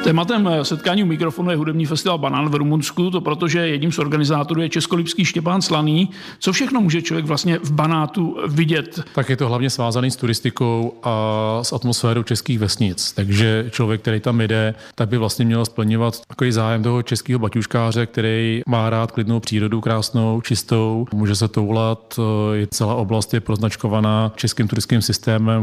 Tématem setkání u mikrofonu je hudební festival Banán v Rumunsku, to protože jedním z organizátorů je českolipský Štěpán Slaný. Co všechno může člověk vlastně v Banátu vidět? Tak je to hlavně svázaný s turistikou a s atmosférou českých vesnic. Takže člověk, který tam jde, tak by vlastně měl splňovat takový zájem toho českého baťuškáře, který má rád klidnou přírodu, krásnou, čistou, může se toulat. Celá oblast je proznačkovaná českým turistickým systémem,